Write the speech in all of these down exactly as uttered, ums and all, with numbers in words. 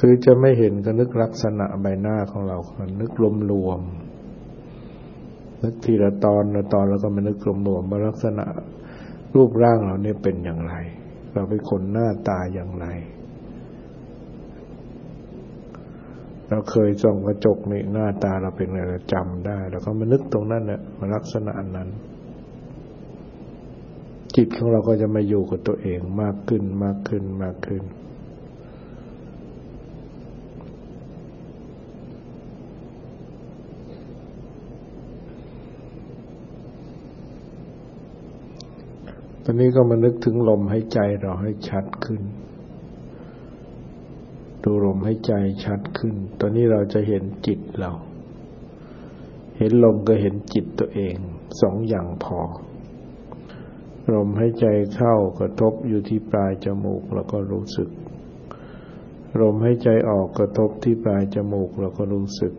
คือจะไม่เห็นก็นึกลักษณะใบหน้าของเรานึกรวมๆนึกทีละตอนละตอนแล้วก็มานึกรวมๆว่าลักษณะรูปร่างเราเนี่ยเป็นอย่างไรเราเป็นคนหน้าตาอย่างไรเราเคยส่องกระจกนี่หน้าตาเราเป็นอะไรเราจำได้แล้วก็มานึกตรงนั้นเนี่ยมาลักษณะนั้นจิตของเราก็จะมาอยู่กับตัวเองมากขึ้นมากขึ้นมากขึ้นตอนนี้ก็มานึกถึงลมหายใจเราให้ชัดขึ้นดูลมหายใจชัดขึ้นตอนนี้เราจะเห็นจิตเราเห็นลมก็เห็นจิตตัวเองสองอย่างพอลมหายใจเข้ากระทบอยู่ที่ปลายจมูกแล้วก็รู้สึกลมหายใจออกกระทบที่ปลายจมูกแล้วก็รู้สึก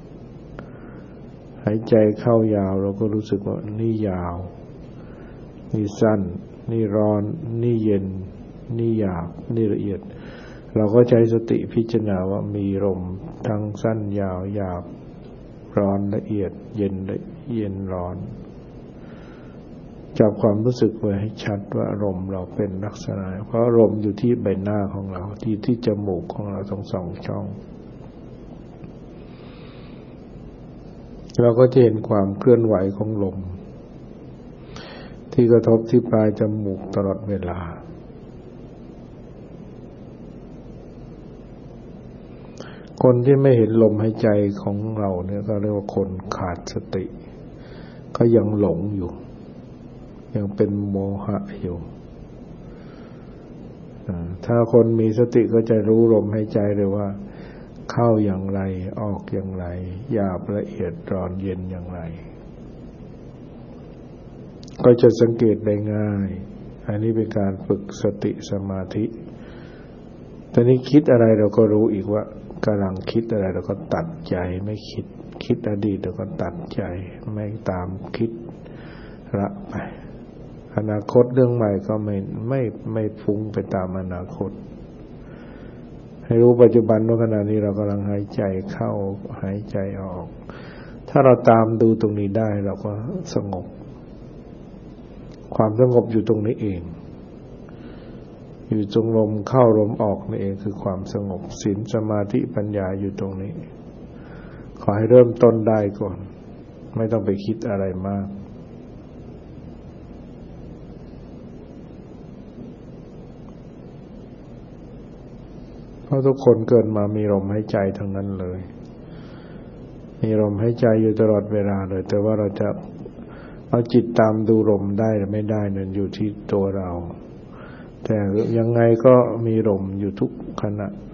หายใจเข้ายาวเราก็รู้สึกว่านี่ยาวนี่สั้นนี่ร้อนนี่เย็นนี่หยาบนี่ละเอียดเราก็ใช้สติพิจารณาว่ามีลมทั้งสั้นยาวหยาบร้อนละเอียดเย็นละเย็นร้อนจับความรู้สึกไว้ให้ชัดว่าลมเราเป็นลักษณะเพราะลมอยู่ที่ใบหน้าของเราที่ที่จมูกของเราทั้งสองช่องเราก็จะเห็นความเคลื่อนไหวของลมที่กระทบที่ปลายจมูกตลอดเวลาคนที่ไม่เห็นลมหายใจของเราเนี่ยก็เรียกว่าคนขาดสติก็ยังหลงอยู่ยังเป็นโมหะอยู่ถ้าคนมีสติก็จะรู้ลมหายใจเลยว่าเข้าอย่างไรออกอย่างไรหยาบละเอียดร้อนเย็นอย่างไรก็จะสังเกตได้ง่ายอันนี้เป็นการฝึกสติสมาธิตอนนี้คิดอะไรเราก็รู้อีกว่ากำลังคิดอะไรเราก็ตัดใจไม่คิดคิดอดีตเราก็ตัดใจไม่ตามคิดละไปอนาคตเรื่องใหม่ก็ไม่ไม่ไม่ฟุ้งไปตามอนาคตให้รู้ปัจจุบันว่าขณะนี้เรากำลังหายใจเข้าหายใจออกถ้าเราตามดูตรงนี้ได้เราก็สงบความสงบอยู่ตรงนี้เองอยู่ตรงลมเข้าลมออกนี่เองคือความสงบศีลสมาธิปัญญาอยู่ตรงนี้ขอให้เริ่มต้นได้ก่อนไม่ต้องไปคิดอะไรมากเพราะทุกคนเกิดมามีลมหายใจทั้งนั้นเลยมีลมหายใจอยู่ตลอดเวลาเลยแต่ว่าเราจะเอาจิตตามดูลมได้หรือไม่ได้นั่นอยู่ที่ตัวเราแต่ยังไงก็มีลมอยู่ทุกขณะ